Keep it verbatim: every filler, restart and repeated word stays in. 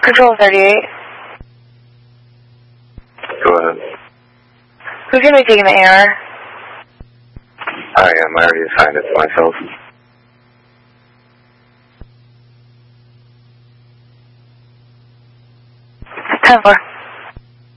Control thirty-eight. Go ahead. Who's going to be taking the A R? I am. I already assigned it to myself. ten four.